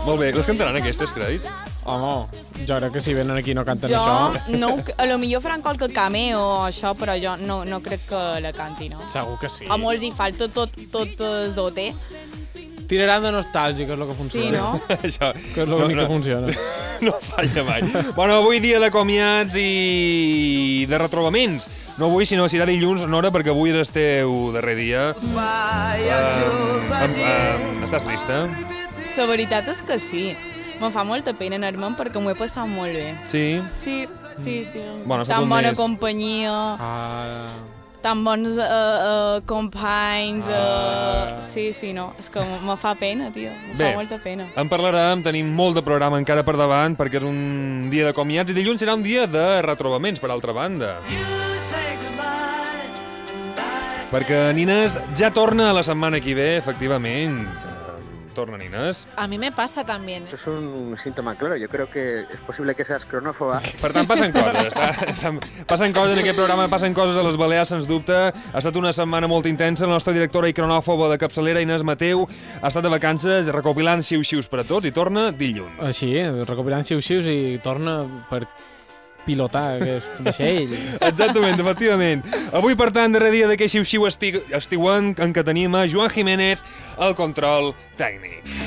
Molt bé, les cantaran aquestes, creus? Home, jo crec que si venen aquí no canten Jo, això. no, a lo millor faran qualque cameo o això, però jo no crec que la canti, no? Segur que sí. A molts hi falta tot el dote. Tiraran de nostàlgia, que és el que funciona. Sí, no? Això... Que és l'únic que funciona. No falla mai. Bueno, avui dia de comiats i de retrobaments. No avui, sinó serà dilluns, Nora, perquè avui és el teu darrer dia. Estàs trista? La veritat és que sí. Me fa molta pena anar-me'n perquè m'ho he passat molt bé. Sí? Sí. Bueno, ha estat tan un bona mes. companyia, tan bons companys. Sí, no. És que me fa pena, tio. Fa molta pena. En parlarem, tenim molt de programa encara per davant, perquè és un dia de comiats i dilluns serà un dia de retrobaments, per altra banda. Perquè Nines ja torna la setmana que ve, efectivament. Torna Nines. A mí me pasa también. Eso es un síntoma claro. Yo creo que es posible que seas cronófoba. Per tant, passen coses. Passen coses en aquest programa, passen coses a les Balears, sens dubte. Ha estat una setmana molt intensa. La nostra directora i cronòfoba de capçalera, Inés Mateu, ha estat de vacances recopilant xiu-xius per a tots i torna dilluns. Així, recopilant xiu-xius i torna per pilotar aquest vaixell. Exactament, efectivament. Avui, per tant, darrer dia d'aquest xiu-xiu estiuent en què tenim a Joan Jiménez al control tècnic.